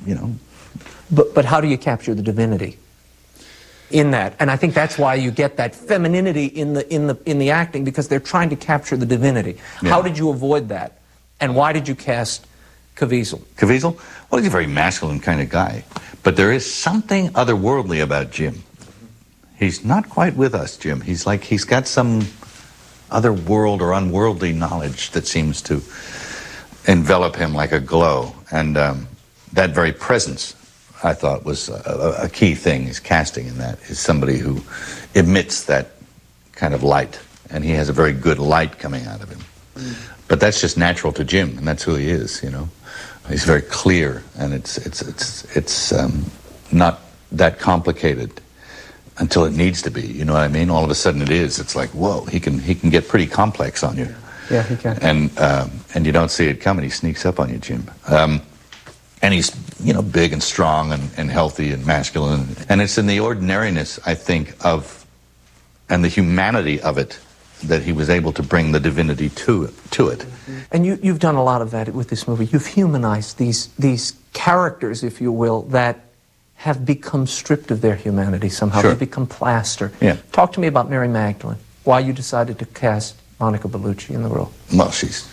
you know. But how do you capture the divinity in that? And I think that's why you get that femininity in the acting, because they're trying to capture the divinity. Yeah. How did you avoid that? And why did you cast Caviezel? Caviezel? Well, he's a very masculine kind of guy. But there is something otherworldly about Jim. He's not quite with us, Jim. He's like, he's got some other world or unworldly knowledge that seems to envelop him like a glow. And that very presence, I thought, was a key thing. His casting in that is somebody who emits that kind of light. And he has a very good light coming out of him. But that's just natural to Jim, and that's who he is, you know. He's very clear, and it's not that complicated until it needs to be. You know what I mean? All of a sudden, it is. It's like, whoa, he can get pretty complex on you. Yeah, he can. And you don't see it coming. He sneaks up on you, Jim. And he's, you know, big and strong and healthy and masculine. And it's in the ordinariness, I think, of and the humanity of it that he was able to bring the divinity to it. And you've done a lot of that with this movie. You've humanized these characters, if you will, that have become stripped of their humanity somehow. Sure. They've become plaster. Yeah. Talk to me about Mary Magdalene, why you decided to cast Monica Bellucci in the role. Well,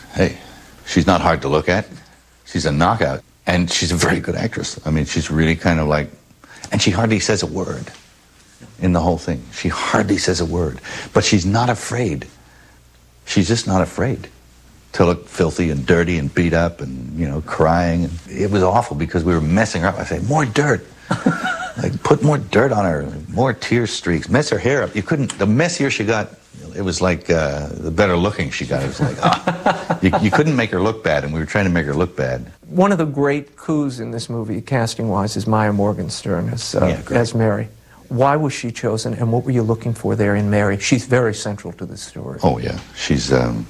she's not hard to look at. She's a knockout. And she's a very good actress. I mean, she's really kind of like, and she hardly says a word in the whole thing. She hardly says a word, but she's not afraid. She's just not afraid to look filthy and dirty and beat up and, you know, crying. And it was awful because we were messing her up. I say, more dirt. Like, put more dirt on her, more tear streaks, mess her hair up. You couldn't, the messier she got, it was like the better looking she got. It was like, you couldn't make her look bad, and we were trying to make her look bad. One of the great coups in this movie, casting-wise, is Maya Morgenstern as Mary. Why was she chosen, and what were you looking for there in Mary? She's very central to this story. Oh, yeah. She's an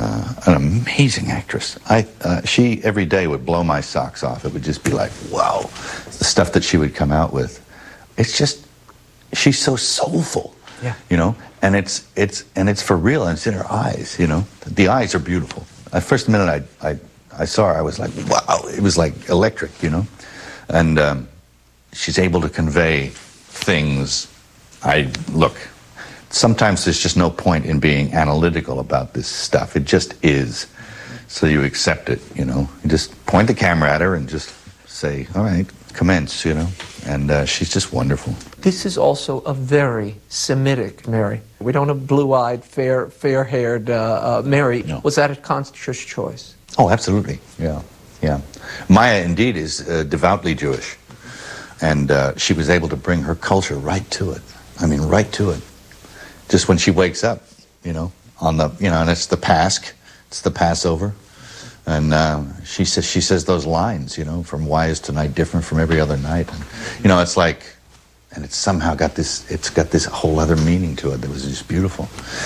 amazing actress. She, every day, would blow my socks off. It would just be like, wow. The stuff that she would come out with. It's just, she's so soulful. Yeah. You know? And it's for real, and it's in her eyes, you know? The eyes are beautiful. The first minute I saw her, I was like, wow. It was like electric, you know? And she's able to convey things. Look, sometimes there's just no point in being analytical about this stuff. It just is. So you accept it, you know. You just point the camera at her and just say, all right, commence, you know. And she's just wonderful. This is also a very Semitic Mary. We don't have blue-eyed, fair-haired Mary. No. Was that a conscious choice? Oh, absolutely, yeah, yeah. Maya, indeed, is devoutly Jewish. And she was able to bring her culture right to it. I mean, right to it. Just when she wakes up, you know, and it's the Pasch, it's the Passover. And she says those lines, you know, from why is tonight different from every other night? And, you know, it's like, and it's somehow got this whole other meaning to it that was just beautiful.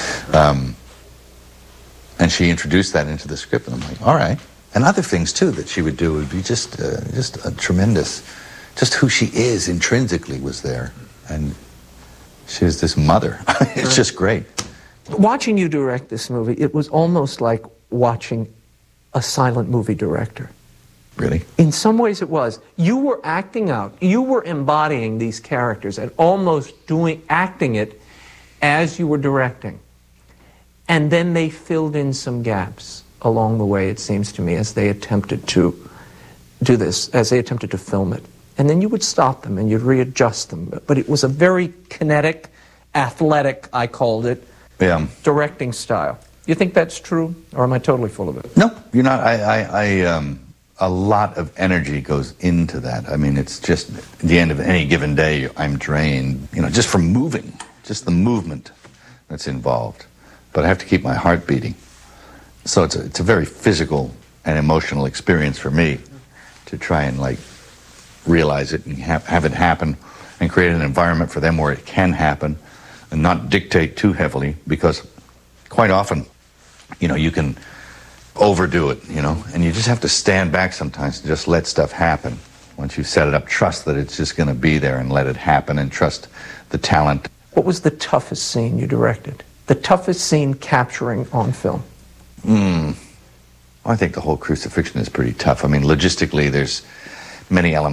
And she introduced that into the script, and I'm like, all right. And other things, too, that she would do would be just a tremendous, just who she is intrinsically was there. And she was this mother. It's just great. Watching you direct this movie, it was almost like watching a silent movie director. Really? In some ways it was. You were acting out. You were embodying these characters and almost acting it as you were directing. And then they filled in some gaps along the way, it seems to me, as they attempted to do this, as they attempted to film it. And then you would stop them and you'd readjust them. But it was a very kinetic, athletic, I called it, directing style. You think that's true, or am I totally full of it? No, you're not. A lot of energy goes into that. I mean, it's just at the end of any given day, I'm drained, you know, just from moving, just the movement that's involved. But I have to keep my heart beating. So it's a very physical and emotional experience for me to try and, like, realize it and have it happen and create an environment for them where it can happen and not dictate too heavily, because quite often, you know, you can overdo it, you know, and you just have to stand back sometimes and just let stuff happen. Once you've set it up, trust that it's just going to be there and let it happen, and trust the talent. What was the toughest scene you directed? The toughest scene capturing on film? I think the whole crucifixion is pretty tough. I mean, logistically, there's many elements